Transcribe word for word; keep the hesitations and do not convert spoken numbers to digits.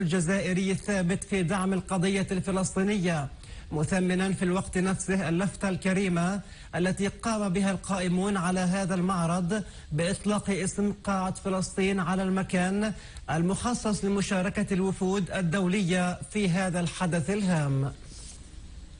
الجزائري الثابت في دعم القضية الفلسطينية، مثمنا في الوقت نفسه اللفتة الكريمة التي قام بها القائمون على هذا المعرض بإطلاق اسم قاعة فلسطين على المكان المخصص لمشاركة الوفود الدولية في هذا الحدث الهام.